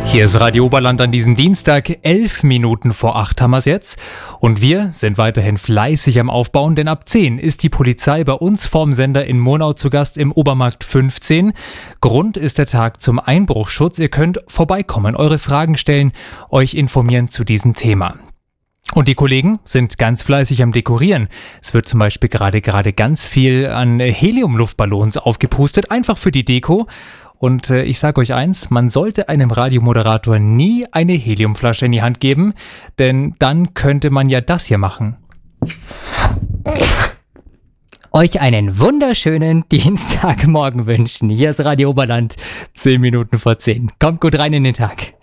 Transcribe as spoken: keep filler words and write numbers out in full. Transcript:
Hier ist Radio Oberland an diesem Dienstag, elf Minuten vor acht haben wir es jetzt. Und wir sind weiterhin fleißig am Aufbauen, denn ab zehn ist die Polizei bei uns vorm Sender in Murnau zu Gast im Obermarkt fünfzehn. Grund ist der Tag zum Einbruchschutz. Ihr könnt vorbeikommen, eure Fragen stellen, euch informieren zu diesem Thema. Und die Kollegen sind ganz fleißig am Dekorieren. Es wird zum Beispiel gerade gerade ganz viel an Heliumluftballons aufgepustet, einfach für die Deko. Und äh, ich sage euch eins, man sollte einem Radiomoderator nie eine Heliumflasche in die Hand geben, denn dann könnte man ja das hier machen. Euch einen wunderschönen Dienstagmorgen wünschen. Hier ist Radio Oberland, zehn Minuten vor zehn. Kommt gut rein in den Tag.